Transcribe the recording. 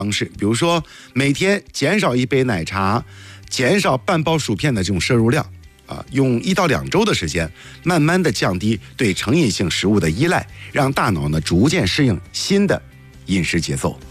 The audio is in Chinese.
方式，比如说每天减少1杯奶茶，减少半包薯片的这种摄入量用1到2周的时间，慢慢的降低对成瘾性食物的依赖，让大脑呢逐渐适应新的饮食节奏。